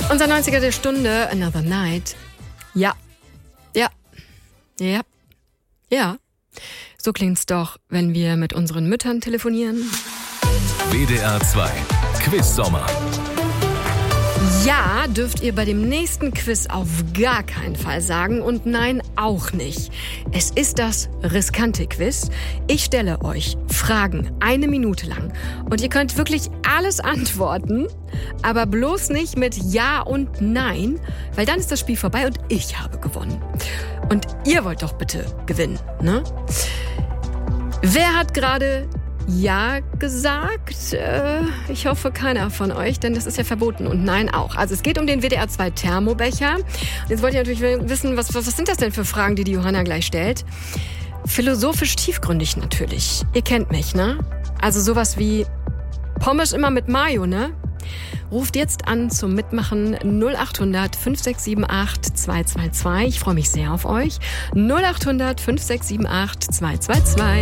Unser 90er der Stunde, Another Night. Ja. So klingt's doch, wenn wir mit unseren Müttern telefonieren. WDR 2 Quiz-Sommer. Ja, dürft ihr bei dem nächsten Quiz auf gar keinen Fall sagen und nein, auch nicht. Es ist das riskante Quiz. Ich stelle euch Fragen 1 Minute lang und ihr könnt wirklich alles antworten, aber bloß nicht mit Ja und Nein, weil dann ist das Spiel vorbei und ich habe gewonnen. Und ihr wollt doch bitte gewinnen, ne? Wer hat gerade Ja gesagt? Ich hoffe keiner von euch, denn das ist ja verboten. Und nein auch. Also es geht um den WDR 2 Thermobecher. Und jetzt wollt ihr natürlich wissen, was sind das denn für Fragen, die Johanna gleich stellt? Philosophisch tiefgründig natürlich. Ihr kennt mich, ne? Also sowas wie Pommes immer mit Mayo, ne? Ruft jetzt an zum Mitmachen 0800 5678 222. Ich freue mich sehr auf euch. 0800 5678 222.